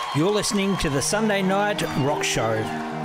You're listening to the Sunday Night Rock Show.